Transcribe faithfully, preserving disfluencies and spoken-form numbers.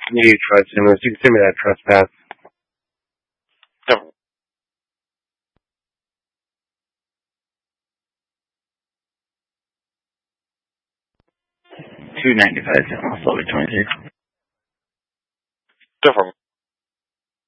You trust stimulus. You can send me that trust pass. Definitely. two ninety-five, I'll twenty-three. Definitely.